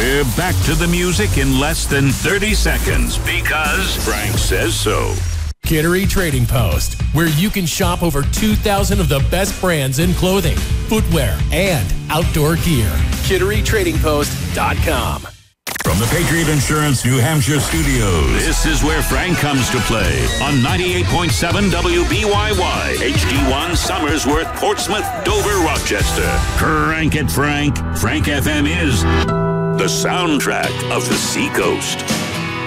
We're back to the music in less than 30 seconds because Frank says so. Kittery Trading Post, where you can shop over 2,000 of the best brands in clothing, footwear, and outdoor gear. KitteryTradingPost.com. From the Patriot Insurance New Hampshire studios, this is where Frank comes to play on 98.7 WBYY, HD1 Somersworth, Portsmouth, Dover, Rochester. Crank it, Frank. Frank FM is the soundtrack of the Seacoast.